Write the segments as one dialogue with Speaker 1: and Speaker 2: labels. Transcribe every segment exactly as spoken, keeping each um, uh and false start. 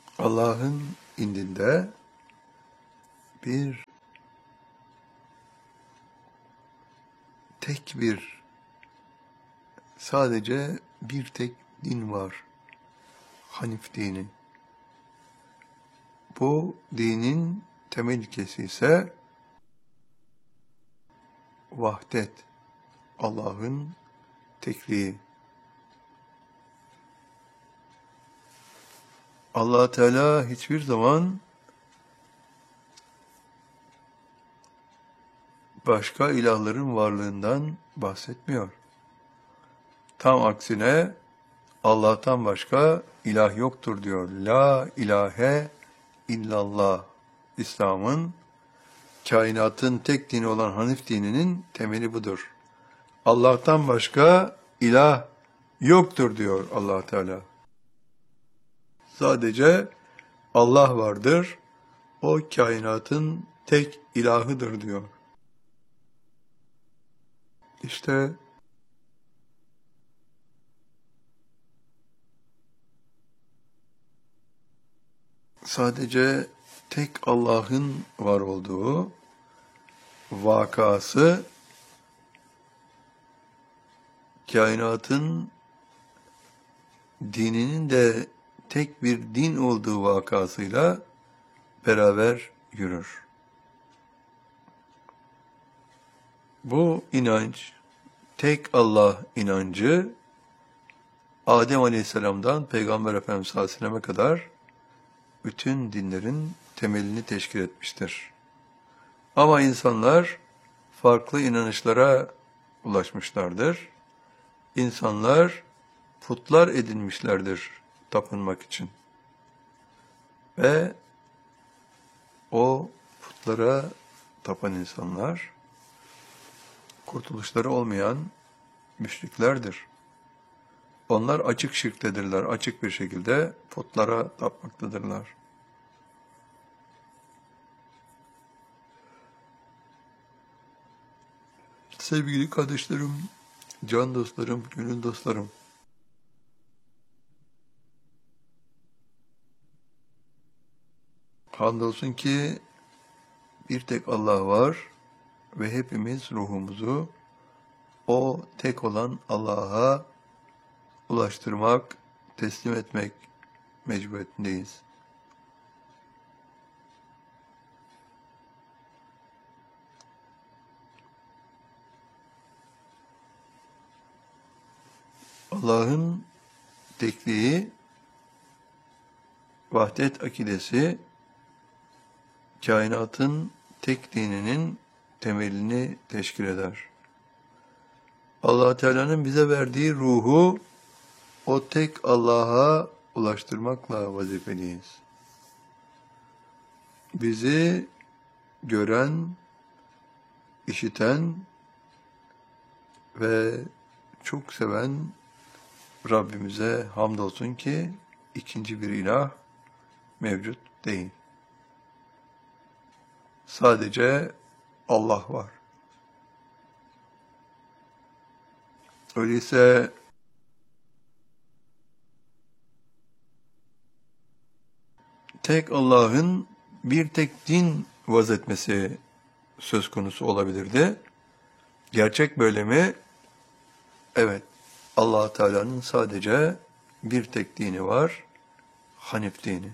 Speaker 1: Allah'ın indinde bir tek bir, sadece bir tek din var. Hanif dini. Bu dinin temel ilkesi ise vahdet, Allah'ın tekliği. Allah Teala hiçbir zaman başka ilahların varlığından bahsetmiyor. Tam aksine Allah'tan başka ilah yoktur diyor. La ilahe illallah. İslam'ın, kainatın tek dini olan Hanif dininin temeli budur. Allah'tan başka ilah yoktur diyor Allah Teala. Sadece Allah vardır. O kainatın tek ilahıdır diyor. İşte sadece tek Allah'ın var olduğu vakası kainatın dininin de tek bir din olduğu vakasıyla beraber yürür. Bu inanç, tek Allah inancı, Adem Aleyhisselam'dan Peygamber Efendimiz sallallahu aleyhi ve selleme kadar bütün dinlerin temelini teşkil etmiştir. Ama insanlar farklı inanışlara ulaşmışlardır. İnsanlar putlar edinmişlerdir tapınmak için. Ve o putlara tapan insanlar kurtuluşları olmayan müşriklerdir. Onlar açık şirktedirler, açık bir şekilde putlara tapmaktadırlar. Sevgili kardeşlerim, can dostlarım, gönül dostlarım, hamdolsun ki bir tek Allah var ve hepimiz ruhumuzu o tek olan Allah'a ulaştırmak, teslim etmek mecburiyetindeyiz. Allah'ın tekliği, vahdet akidesi, kainatın tek dininin temelini teşkil eder. Allah Teala'nın bize verdiği ruhu o tek Allah'a ulaştırmakla vazifeliyiz. Bizi gören, işiten ve çok seven Rabbimize hamdolsun ki ikinci bir ilah mevcut değil. Sadece Allah var. Öyleyse tek Allah'ın bir tek din vaz etmesi söz konusu olabilirdi. Gerçek böyle mi? Evet. Allah Teala'nın sadece bir tek dini var. Hanif dini.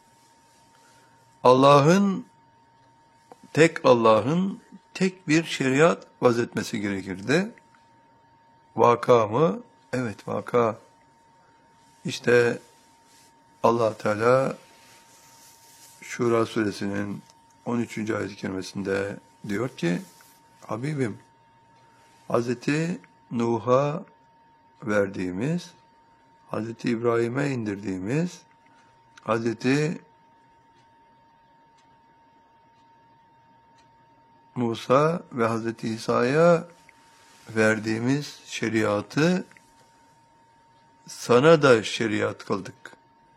Speaker 1: Allah'ın, tek Allah'ın tek bir şeriat vaz etmesi gerekirdi. Vaka mı? Evet, vaka. İşte Allah Teala Şura suresinin on üçüncü ayet-i kerimesinde diyor ki, Habibim, Hazreti Nuh'a verdiğimiz, Hazreti İbrahim'e indirdiğimiz, Hazreti Musa ve Hazreti İsa'ya verdiğimiz şeriatı sana da şeriat kıldık.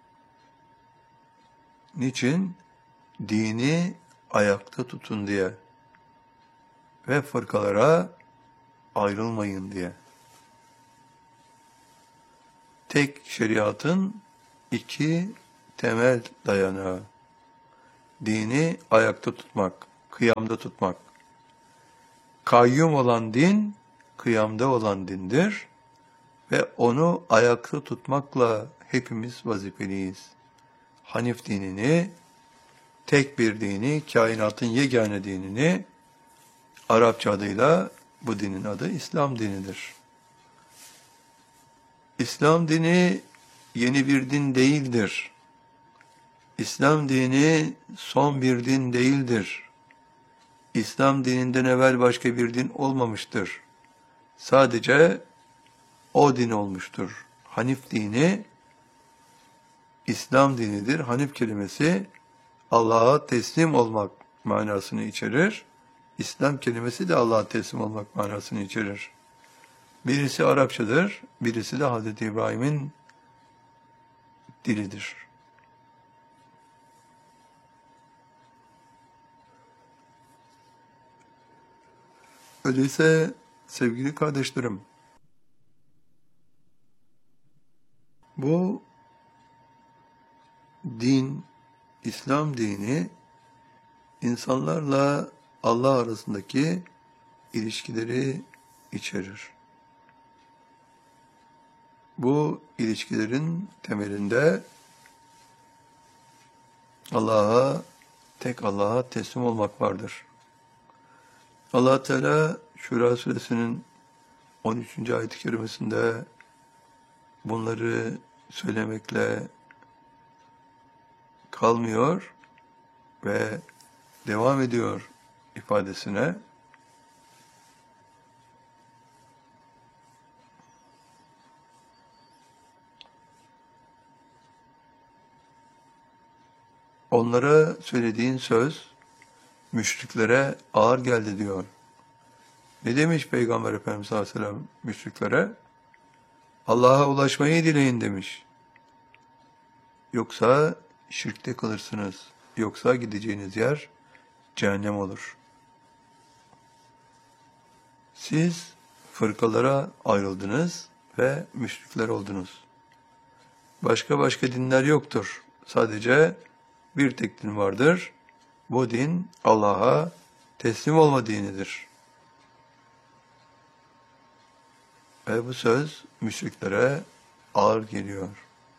Speaker 1: Niçin? Dini ayakta tutun diye ve fırkalara ayrılmayın diye. Tek şeriatın iki temel dayanağı. Dini ayakta tutmak, kıyamda tutmak. Kayyum olan din, kıyamda olan dindir ve onu ayakta tutmakla hepimiz vazifeliyiz. Hanif dinini, tek bir dini, kainatın yegane dinini, Arapça adıyla bu dinin adı İslam dinidir. İslam dini yeni bir din değildir. İslam dini son bir din değildir. İslam dininden evvel başka bir din olmamıştır. Sadece o din olmuştur. Hanif dini İslam dinidir. Hanif kelimesi Allah'a teslim olmak manasını içerir. İslam kelimesi de Allah'a teslim olmak manasını içerir. Birisi Arapçadır, birisi de Hazreti İbrahim'in dilidir. Öyleyse sevgili kardeşlerim, bu din, İslam dini, insanlarla Allah arasındaki ilişkileri içerir. Bu ilişkilerin temelinde Allah'a, tek Allah'a teslim olmak vardır. Allah Teala Şura Suresinin on üçüncü ayet-i kerimesinde bunları söylemekle kalmıyor ve devam ediyor ifadesine. Onlara söylediğin söz müşriklere ağır geldi diyor. Ne demiş Peygamber Efendimiz sallallahu aleyhi ve sellem müşriklere? Allah'a ulaşmayı dileyin demiş. Yoksa şirkte kalırsınız. Yoksa gideceğiniz yer cehennem olur. Siz fırkalara ayrıldınız ve müşrikler oldunuz. Başka başka dinler yoktur. Sadece bir tek din vardır. Bu din Allah'a teslim olma dinidir. Ve bu söz müşriklere ağır geliyor.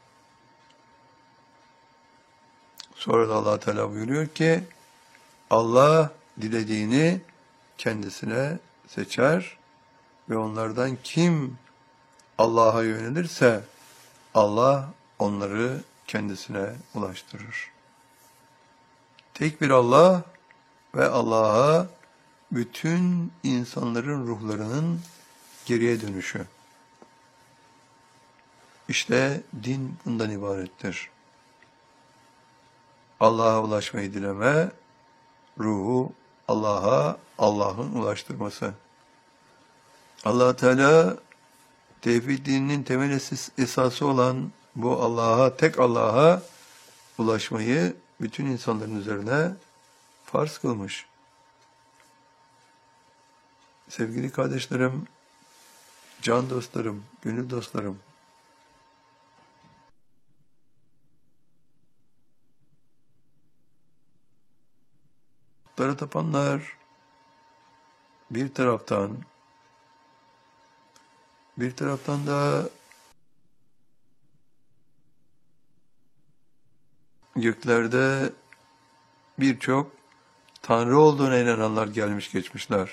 Speaker 1: Sonra da Allah Teala buyuruyor ki, Allah dilediğini kendisine seçer ve onlardan kim Allah'a yönelirse Allah onları kendisine ulaştırır. Tek bir Allah ve Allah'a bütün insanların ruhlarının geriye dönüşü. İşte din bundan ibarettir. Allah'a ulaşmayı dileme, ruhu Allah'a, Allah'ın ulaştırması. Allah Teala tevhid dininin temel esası olan bu Allah'a, tek Allah'a ulaşmayı bütün insanların üzerine farz kılmış. Sevgili kardeşlerim, can dostlarım, gönül dostlarım, putlara tapanlar bir taraftan, bir taraftan da göklerde birçok Tanrı olduğuna inananlar gelmiş geçmişler.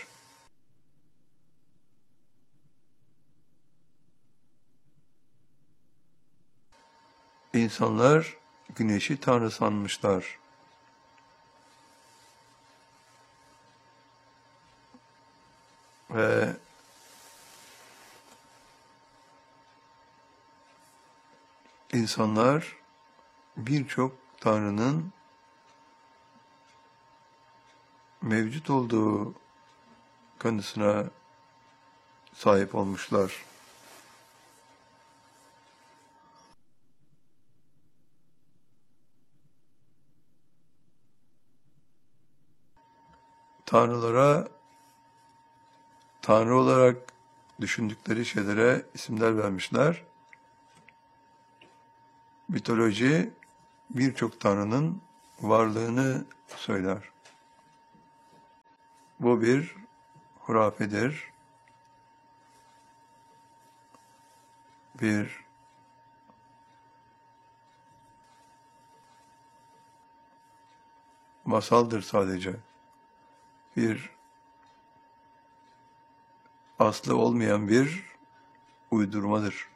Speaker 1: İnsanlar güneşi Tanrı sanmışlar. Ve insanlar birçok Tanrı'nın mevcut olduğu kanısına sahip olmuşlar. Tanrılara, Tanrı olarak düşündükleri şeylere isimler vermişler. Mitoloji birçok tanrının varlığını söyler. Bu bir hurafedir, bir masaldır sadece, bir aslı olmayan bir uydurmadır.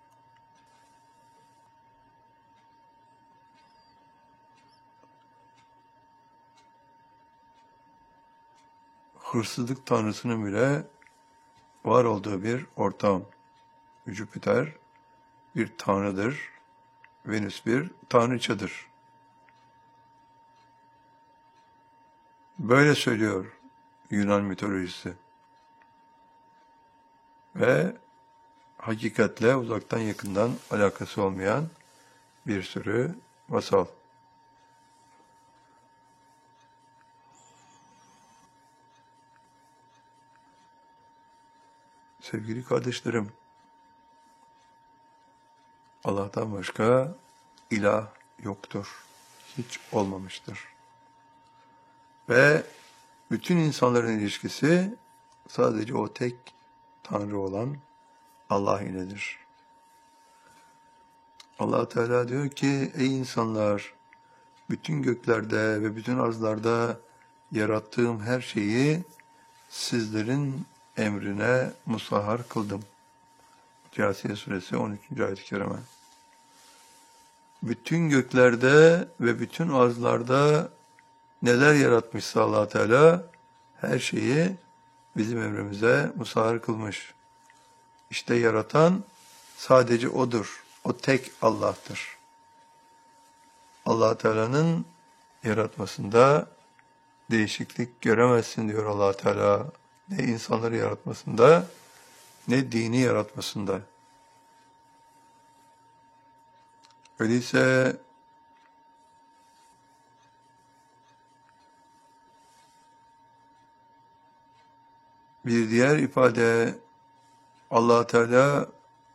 Speaker 1: Hırsızlık tanrısının bile var olduğu bir ortam. Jüpiter bir tanrıdır, Venüs bir tanrıçadır. Böyle söylüyor Yunan mitolojisi. Ve hakikatle uzaktan yakından alakası olmayan bir sürü masal. Sevgili kardeşlerim, Allah'tan başka ilah yoktur, hiç olmamıştır. Ve bütün insanların ilişkisi sadece o tek Tanrı olan Allah iledir. Allah Teala diyor ki, ey insanlar, bütün göklerde ve bütün arzlarda yarattığım her şeyi sizlerin emrine musahhar kıldım. Câsiye suresi on üçüncü ayet-i kerime. Bütün göklerde ve bütün arzlarda neler yaratmışsa Allah Teala her şeyi bizim emrimize musahhar kılmış. İşte yaratan sadece O'dur. O tek Allah'tır. Allah Teala'nın yaratmasında değişiklik göremezsin diyor Allah Teala. Ne insanları yaratmasında ne dini yaratmasında. Öyleyse bir diğer ifade, Allah Teala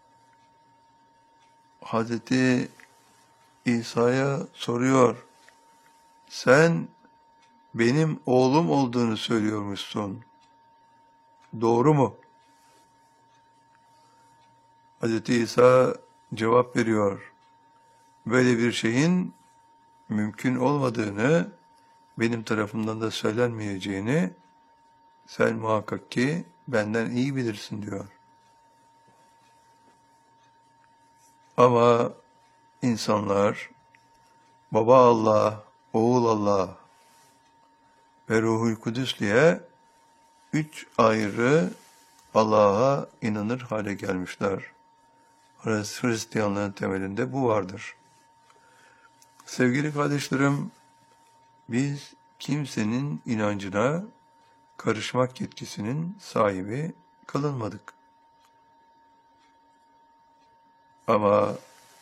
Speaker 1: Hazreti İsa'ya soruyor. Sen benim oğlum olduğunu söylüyormuşsun. Doğru mu? Hazreti İsa cevap veriyor. Böyle bir şeyin mümkün olmadığını, benim tarafımdan da söylenmeyeceğini sen muhakkak ki benden iyi bilirsin diyor. Ama insanlar Baba Allah, Oğul Allah ve Ruhul Kudüs diye üç ayrı Allah'a inanır hale gelmişler. Hristiyanlığın temelinde bu vardır. Sevgili kardeşlerim, biz kimsenin inancına karışmak yetkisinin sahibi kılınmadık. Ama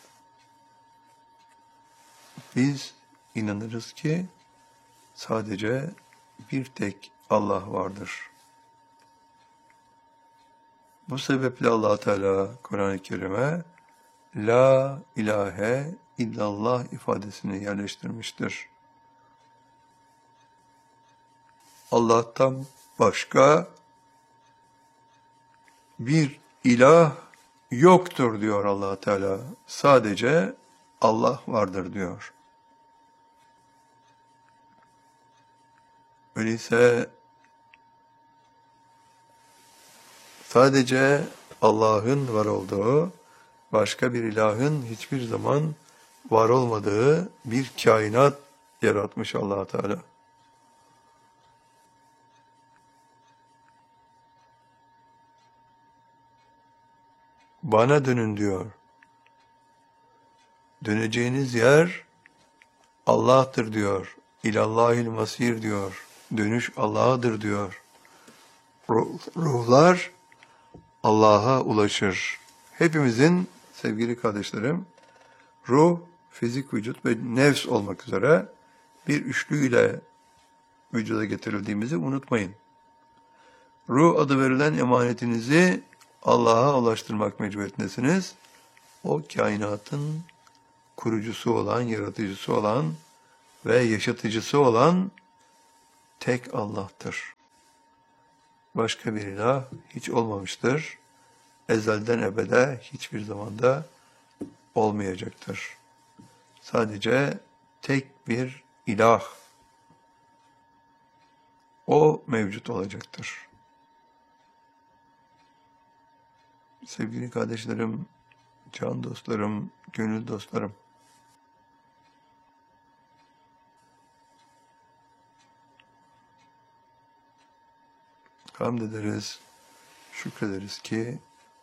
Speaker 1: biz inanırız ki sadece bir tek Allah vardır. Bu sebeple Allah Teala Kur'an-ı Kerim'e La ilahe illallah ifadesini yerleştirmiştir. Allah'tan başka bir ilah yoktur diyor Allah Teala. Sadece Allah vardır diyor. Öyleyse sadece Allah'ın var olduğu, başka bir ilahın hiçbir zaman var olmadığı bir kainat yaratmış Allah Teala. Bana dönün diyor. Döneceğiniz yer Allah'tır diyor. İlallahil masir diyor. Dönüş Allah'adır diyor. Ruhlar Allah'a ulaşır. Hepimizin sevgili kardeşlerim, ruh, fizik vücut ve nefs olmak üzere bir üçlüyle vücuda getirildiğimizi unutmayın. Ruh adı verilen emanetinizi Allah'a ulaştırmak mecburiyetindesiniz. O kainatın kurucusu olan, yaratıcısı olan ve yaşatıcısı olan tek Allah'tır. Başka bir ilah hiç olmamıştır. Ezelden ebede hiçbir zamanda olmayacaktır. Sadece tek bir ilah, o mevcut olacaktır. Sevgili kardeşlerim, can dostlarım, gönül dostlarım, hamd ederiz, şükrederiz ki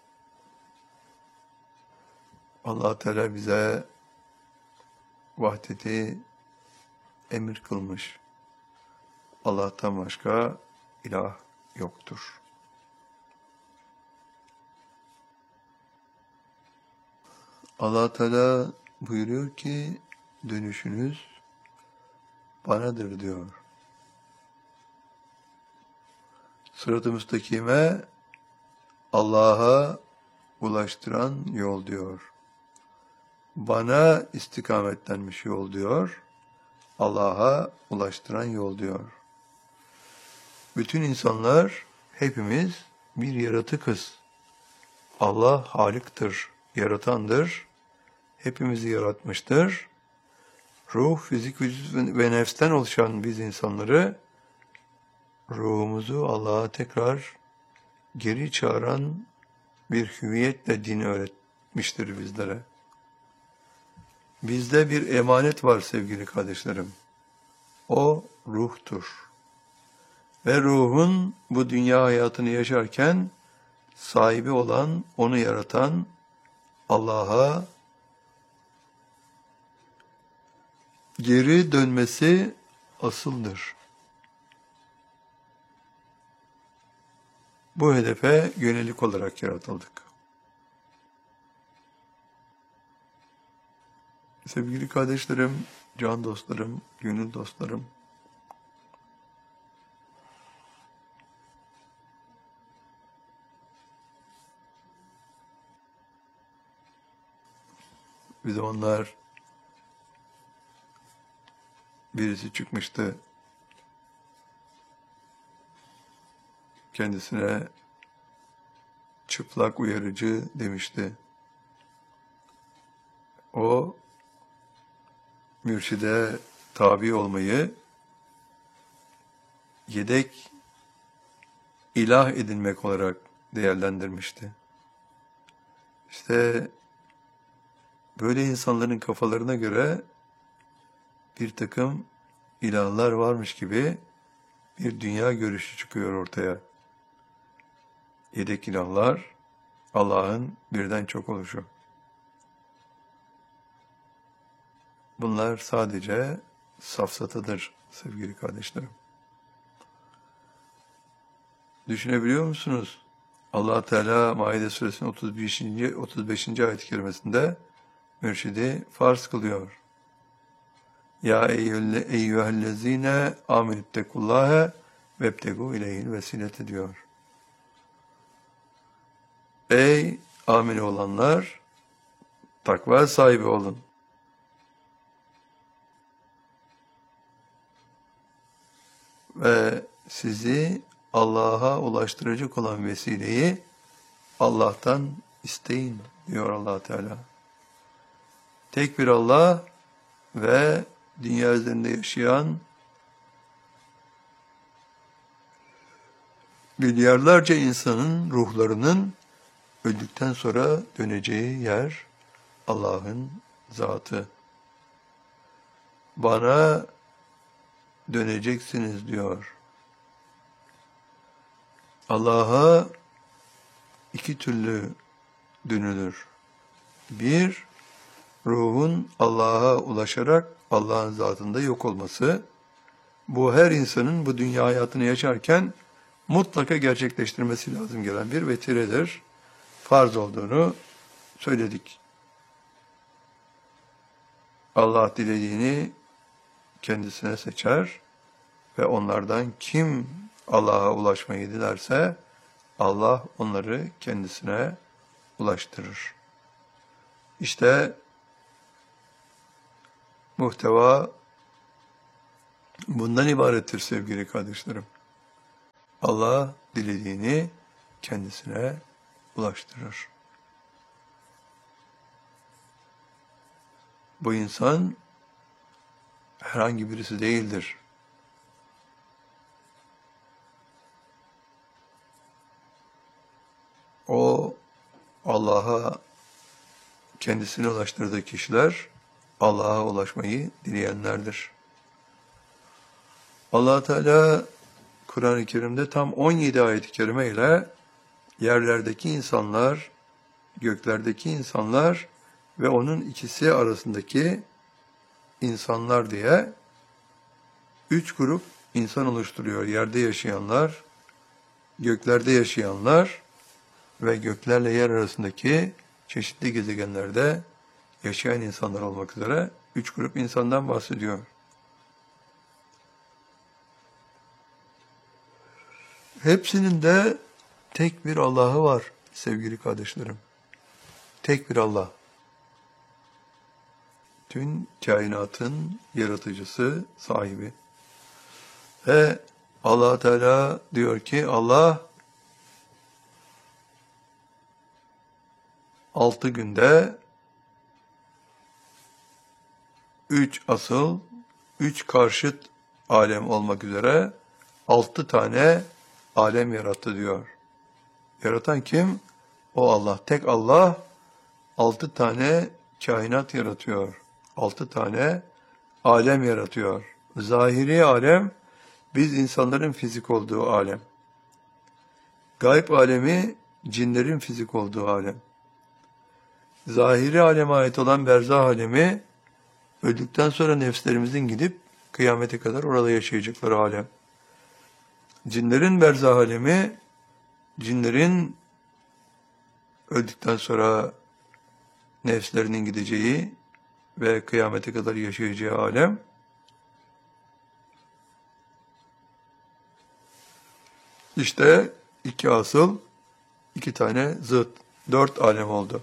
Speaker 1: Allah Teala bize vahdeti emir kılmış. Allah'tan başka ilah yoktur. Allah Teala buyuruyor ki dönüşünüz banadır diyor. Sırat-ı müstakime Allah'a ulaştıran yol diyor. Bana istikametlenmiş yol diyor. Allah'a ulaştıran yol diyor. Bütün insanlar, hepimiz bir yaratıkız. Allah Halik'tir, yaratandır. Hepimizi yaratmıştır. Ruh, fizik, vücut ve nefsten oluşan biz insanları, ruhumuzu Allah'a tekrar geri çağıran bir hüviyetle din öğretmiştir bizlere. Bizde bir emanet var sevgili kardeşlerim. O ruhtur. Ve ruhun bu dünya hayatını yaşarken sahibi olan, onu yaratan Allah'a geri dönmesi asıldır. Bu hedefe yönelik olarak yaratıldık. Sevgili kardeşlerim, can dostlarım, gönül dostlarım, bir zamanlar birisi çıkmıştı, kendisine çıplak uyarıcı demişti. O, mürşide tabi olmayı yedek ilah edinmek olarak değerlendirmişti. İşte böyle insanların kafalarına göre bir takım ilahlar varmış gibi bir dünya görüşü çıkıyor ortaya. Yedek ilahlar, Allah'ın birden çok oluşu. Bunlar sadece safsatadır sevgili kardeşlerim. Düşünebiliyor musunuz? Allah Teala Maide suresinin otuz beşinci otuz beşinci ayet-i kerimesinde mürşidi farz kılıyor. Ya eyyühellezine amenüttekullâhe vebtegû ileyhil vesilete diyor. Ey amin olanlar, takva sahibi olun. Ve sizi Allah'a ulaştıracak olan vesileyi Allah'tan isteyin diyor Allah Teala. Tek bir Allah ve dünya üzerinde yaşayan milyarlarca insanın ruhlarının öldükten sonra döneceği yer Allah'ın zatı. Bana döneceksiniz diyor. Allah'a iki türlü dönülür. Bir, ruhun Allah'a ulaşarak Allah'ın zatında yok olması. Bu her insanın bu dünya hayatını yaşarken mutlaka gerçekleştirmesi lazım gelen bir vetiredir. Farz olduğunu söyledik. Allah dilediğini kendisine seçer ve onlardan kim Allah'a ulaşmayı dilerse Allah onları kendisine ulaştırır. İşte muhteva bundan ibarettir sevgili kardeşlerim. Allah dilediğini kendisine ulaştırır. Bu insan herhangi birisi değildir. O Allah'a kendisine ulaştırdığı kişiler Allah'a ulaşmayı dileyenlerdir. Allah Teala Kur'an-ı Kerim'de tam on yedi ayet-i kerime ile yerlerdeki insanlar, göklerdeki insanlar ve onun ikisi arasındaki insanlar diye üç grup insan oluşturuyor. Yerde yaşayanlar, göklerde yaşayanlar ve göklerle yer arasındaki çeşitli gezegenlerde yaşayan insanlar olmak üzere üç grup insandan bahsediyor. Hepsinin de tek bir Allah'ı var sevgili kardeşlerim. Tek bir Allah. Tüm kainatın yaratıcısı, sahibi. Ve Allah Teala diyor ki Allah altı günde üç asıl, üç karşıt alem olmak üzere altı tane alem yarattı diyor. Yaratan kim? O Allah. Tek Allah altı tane kainat yaratıyor. Altı tane alem yaratıyor. Zahiri alem, biz insanların fizik olduğu alem. Gayb alemi, cinlerin fizik olduğu alem. Zahiri aleme ait olan berzah alemi, öldükten sonra nefslerimizin gidip kıyamete kadar orada yaşayacakları alem. Cinlerin berzah alemi, cinlerin öldükten sonra nefslerinin gideceği ve kıyamete kadar yaşayacağı alem. İşte iki asıl, iki tane zıt, dört alem oldu.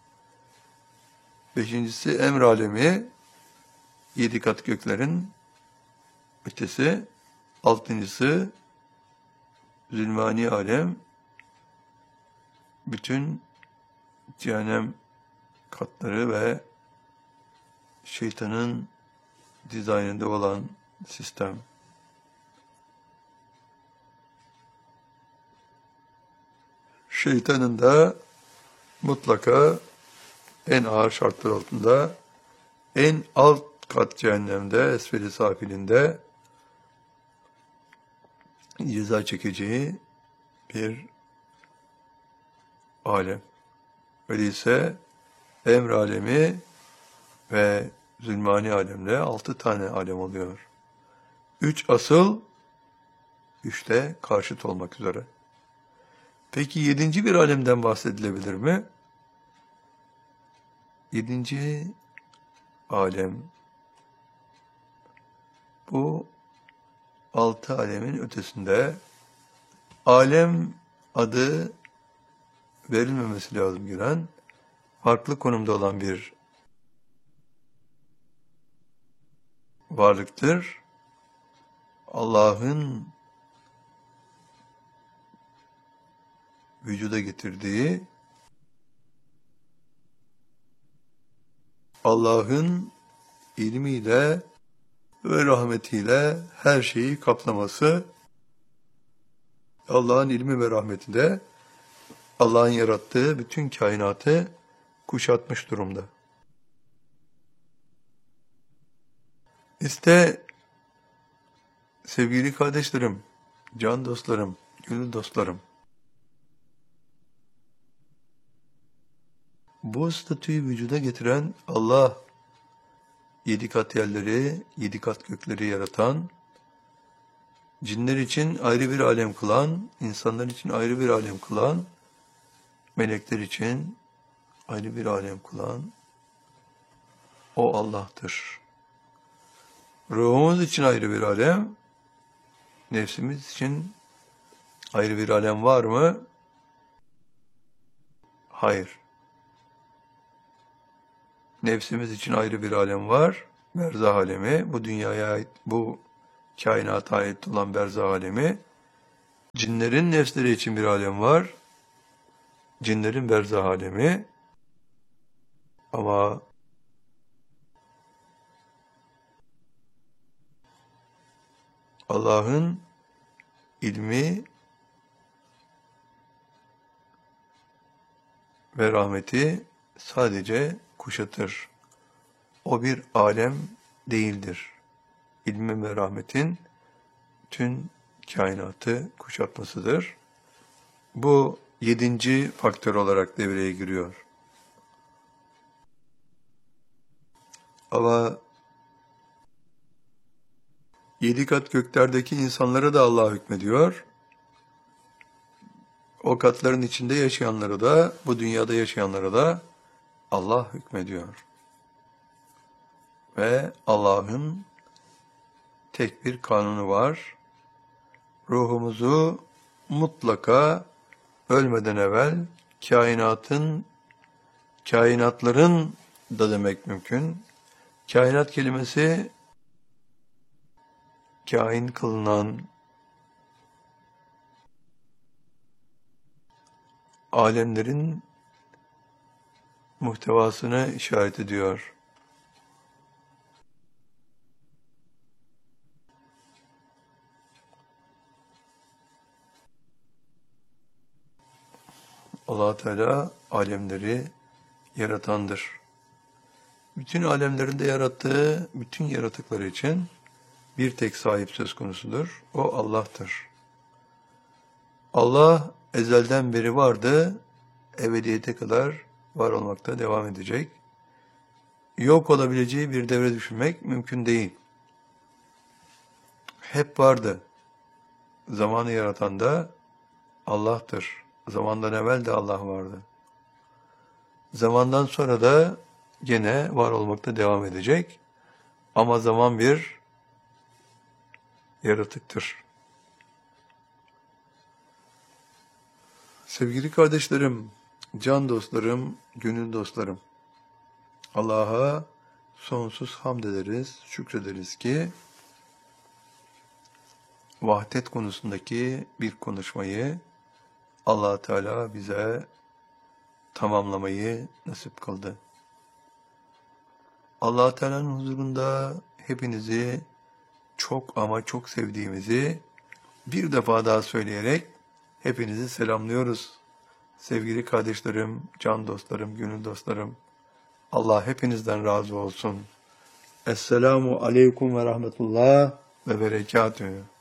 Speaker 1: Beşincisi emr alemi, yedi kat göklerin ötesi. Altıncısı zulmani alem, bütün cehennem katları ve şeytanın dizaynında olan sistem. Şeytanın da mutlaka en ağır şartlar altında, en alt kat cehennemde, esfel-i safilinde ceza çekeceği bir alem. Öyleyse emr alemi ve zulmani alemle altı tane alem oluyor. Üç asıl, üçte karşıt olmak üzere. Peki yedinci bir alemden bahsedilebilir mi? Yedinci alem, bu altı alemin ötesinde, alem adı verilmemesi lazım giren, farklı konumda olan bir varlıktır. Allah'ın vücuda getirdiği, Allah'ın ilmiyle ve rahmetiyle her şeyi kaplaması, Allah'ın ilmi ve rahmeti de Allah'ın yarattığı bütün kainatı kuşatmış durumda. İşte sevgili kardeşlerim, can dostlarım, gönül dostlarım, bu statüyü vücuda getiren Allah, yedi kat yerleri, yedi kat gökleri yaratan, cinler için ayrı bir alem kılan, insanlar için ayrı bir alem kılan, melekler için ayrı bir alem kılan o Allah'tır. Ruhumuz için ayrı bir alem, nefsimiz için ayrı bir alem var mı? Hayır. Nefsimiz için ayrı bir alem var, berzah alemi, bu dünyaya ait, bu kainata ait olan berzah alemi. Cinlerin nefsleri için bir alem var. Cinlerin berzah alemi. Ama Allah'ın ilmi ve rahmeti sadece kuşatır. O bir alem değildir. İlmin ve rahmetin tüm kainatı kuşatmasıdır. Bu yedinci faktör olarak devreye giriyor. Ama yedi kat göklerdeki insanlara da Allah hükmediyor. O katların içinde yaşayanlara da, bu dünyada yaşayanlara da Allah hükmediyor. Ve Allah'ın tek bir kanunu var. Ruhumuzu mutlaka ölmeden evvel kainatın, kainatların da demek mümkün. Kainat kelimesi kain kılınan, alemlerin muhtevasını işaret ediyor. Allah Teala alemleri yaratandır. Bütün alemlerinde yarattığı bütün yaratıkları için bir tek sahip söz konusudur. O Allah'tır. Allah ezelden beri vardı, ebediyete kadar var olmakta devam edecek. Yok olabileceği bir devre düşünmek mümkün değil. Hep vardı. Zamanı yaratan da Allah'tır. Zamandan evvel de Allah vardı. Zamandan sonra da gene var olmakta devam edecek. Ama zaman bir yaratıktır. Sevgili kardeşlerim, can dostlarım, gönül dostlarım, Allah'a sonsuz hamd ederiz, şükrederiz ki vahdet konusundaki bir konuşmayı Allah Teala bize tamamlamayı nasip kıldı. Allah Teala'nın huzurunda hepinizi çok ama çok sevdiğimizi bir defa daha söyleyerek hepinizi selamlıyoruz. Sevgili kardeşlerim, can dostlarım, gönül dostlarım, Allah hepinizden razı olsun. Esselamu aleyküm ve rahmetullah ve berekatühü.